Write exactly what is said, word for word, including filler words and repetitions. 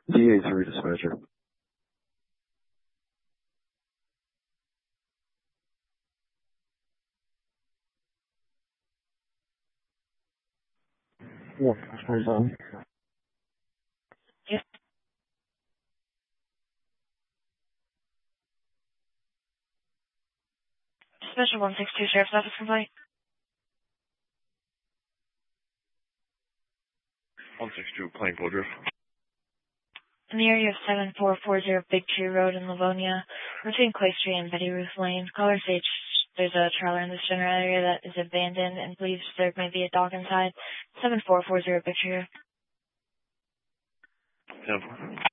D A three dispatcher. Yeah, that's on. Yep. Special one six two Sheriff's Office complaint. one six two Plainville Drift. In the area of seven four four zero Big Tree Road in Livonia, between Clay Street and Betty Ruth Lane, callers say there's a trailer in this general area that is abandoned and believes there may be a dog inside. seven four four zero Big Tree Road. ten four.